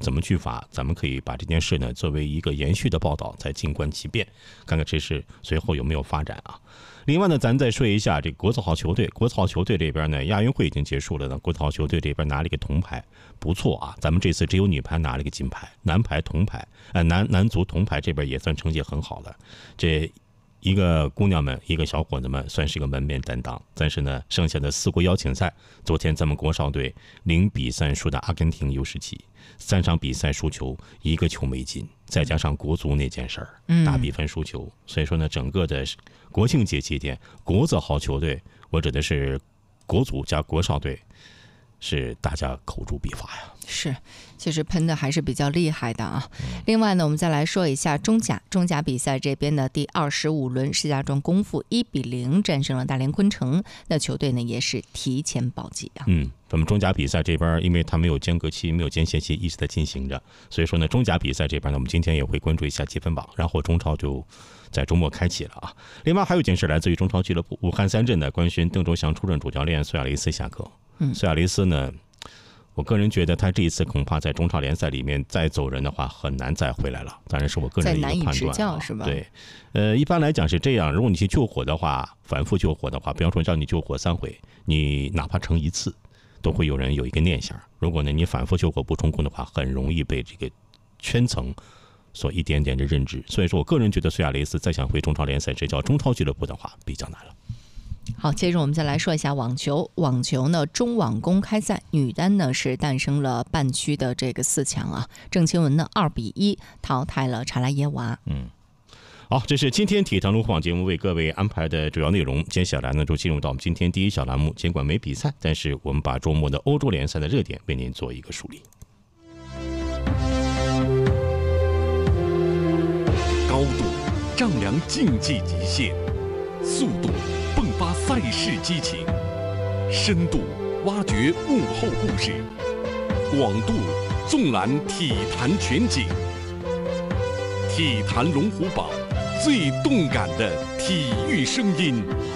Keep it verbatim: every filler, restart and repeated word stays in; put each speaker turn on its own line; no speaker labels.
怎么去罚？咱们可以把这件事呢作为一个延续的报道，再静观其变，看看这事随后有没有发展啊。另外呢，咱再说一下这个国字号球队，国字号球队这边呢，亚运会已经结束了呢，国字号球队这边拿了一个铜牌，不错啊。咱们这次只有女排拿了一个金牌，男排铜牌，呃，男男足铜牌这边也算成绩很好了。这一个姑娘们，一个小伙子们，算是一个门面担当。但是呢，剩下的四国邀请赛，昨天咱们国少队零比三输的阿根廷 U 十七，三场比赛输球，一个球没进，再加上国足那件事儿，大比分输球，所以说呢，整个的国庆节期间，国字号球队，我指的是国足加国少队，是大家口诛笔伐呀。
是，其实喷的还是比较厉害的啊。另外呢，我们再来说一下中甲，中甲比赛这边的第二十五轮，石家庄功夫一比零战胜了大连昆城，那球队呢也是提前保级啊。
嗯，咱们中甲比赛这边，因为它没有间隔期，没有间歇期，一直在进行着，所以说呢，中甲比赛这边呢，我们今天也会关注一下积分榜，然后中超就在周末开启了啊。另外还有一件事来自于中超俱乐部，武汉三镇的官宣邓周祥出任主教练，苏亚雷斯下课。嗯，苏亚雷斯呢，我个人觉得他这一次恐怕在中超联赛里面再走人的话，很难再回来了。当然是我个人的一个判断、啊。
再难以执教是吧？
对，呃，一般来讲是这样。如果你去救火的话，反复救火的话，比方说让你救火三回，你哪怕成一次，都会有人有一个念想。如果呢你反复救火不成功的话，很容易被这个圈层所一点点的认知。所以说我个人觉得苏亚雷斯再想回中超联赛执教中超俱乐部的话，比较难了。
好，接着我们再来说一下网球。网球呢，中网公开赛女单呢是诞生了半区的这个四强啊。郑钦文呢二比一淘汰了查拉耶娃。
嗯，好，这是今天体坛路况节目为各位安排的主要内容。接下来呢，就进入到我们今天第一小栏目。尽管没比赛，但是我们把周末的欧洲联赛的热点为您做一个梳理。
高度丈量竞技极限，速度迸发赛事激情，深度挖掘幕后故事，广度纵览体坛全景。体坛龙虎榜，最动感的体育声音。